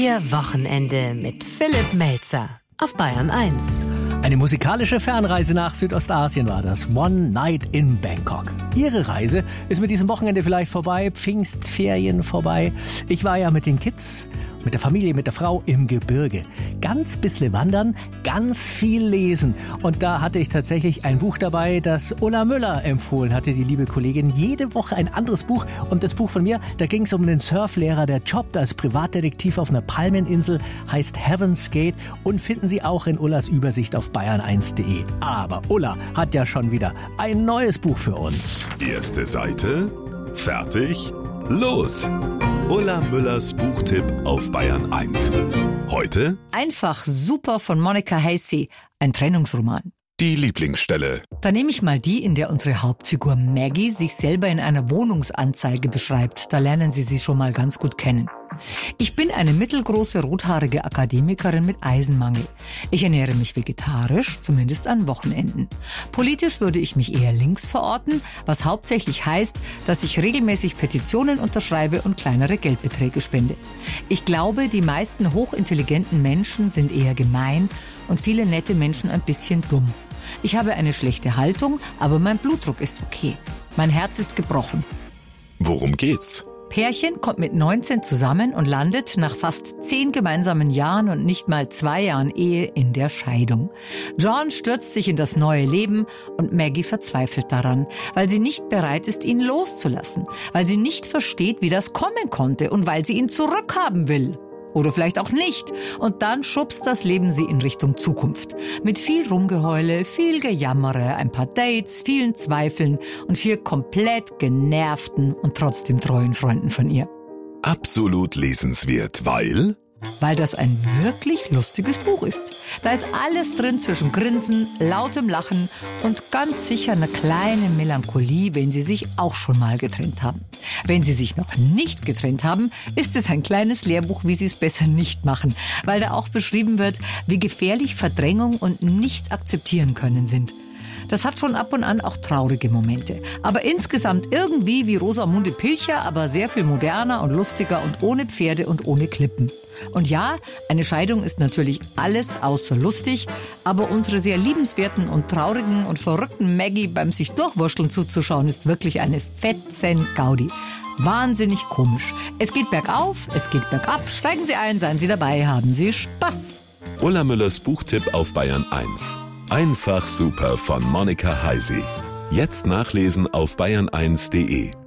Ihr Wochenende mit Philipp Melzer auf Bayern 1. Eine musikalische Fernreise nach Südostasien war das. One Night in Bangkok. Ihre Reise ist mit diesem Wochenende vielleicht vorbei, Pfingstferien vorbei. Ich war ja mit den Kids, mit der Familie, mit der Frau im Gebirge. Ganz bisschen wandern, ganz viel lesen. Und da hatte ich tatsächlich ein Buch dabei, das Ulla Müller empfohlen hatte, die liebe Kollegin. Jede Woche ein anderes Buch. Und das Buch von mir, da ging es um den Surflehrer, der jobbt als Privatdetektiv auf einer Palmeninsel, heißt Heaven's Gate und finden Sie auch in Ullas Übersicht auf bayern1.de. Aber Ulla hat ja schon wieder ein neues Buch für uns. Erste Seite, fertig, los! Ulla Müllers Buchtipp auf Bayern 1. Heute Einfach super von Monica Hasey, ein Trennungsroman. die Lieblingsstelle. Da nehme ich mal die, in der unsere Hauptfigur Maggie sich selber in einer Wohnungsanzeige beschreibt. Da lernen Sie sie schon mal ganz gut kennen. Ich bin eine mittelgroße, rothaarige Akademikerin mit Eisenmangel. Ich ernähre mich vegetarisch, zumindest an Wochenenden. Politisch würde ich mich eher links verorten, was hauptsächlich heißt, dass ich regelmäßig Petitionen unterschreibe und kleinere Geldbeträge spende. Ich glaube, die meisten hochintelligenten Menschen sind eher gemein und viele nette Menschen ein bisschen dumm. Ich habe eine schlechte Haltung, aber mein Blutdruck ist okay. Mein Herz ist gebrochen. Worum geht's? Pärchen kommt mit 19 zusammen und landet nach fast 10 gemeinsamen Jahren und nicht mal 2 Jahren Ehe in der Scheidung. John stürzt sich in das neue Leben und Maggie verzweifelt daran, weil sie nicht bereit ist, ihn loszulassen, weil sie nicht versteht, wie das kommen konnte und weil sie ihn zurückhaben will. Oder vielleicht auch nicht. Und dann schubst das Leben sie in Richtung Zukunft. Mit viel Rumgeheule, viel Gejammere, ein paar Dates, vielen Zweifeln und 4 komplett genervten und trotzdem treuen Freunden von ihr. Absolut lesenswert, weil Weil das ein wirklich lustiges Buch ist. Da ist alles drin zwischen Grinsen, lautem Lachen und ganz sicher eine kleine Melancholie, wenn Sie sich auch schon mal getrennt haben. Wenn Sie sich noch nicht getrennt haben, ist es ein kleines Lehrbuch, wie Sie es besser nicht machen, weil da auch beschrieben wird, wie gefährlich Verdrängung und Nicht-Akzeptieren können sind. Das hat schon ab und an auch traurige Momente. Aber insgesamt irgendwie wie Rosamunde Pilcher, aber sehr viel moderner und lustiger und ohne Pferde und ohne Klippen. Und ja, eine Scheidung ist natürlich alles außer lustig, aber unsere sehr liebenswerten und traurigen und verrückten Maggie beim sich durchwurschteln zuzuschauen, ist wirklich eine fetzen Gaudi. Wahnsinnig komisch. Es geht bergauf, es geht bergab. Steigen Sie ein, seien Sie dabei, haben Sie Spaß. Ulla Müllers Buchtipp auf Bayern 1. Einfach super von Monica Hasey. Jetzt nachlesen auf bayern1.de.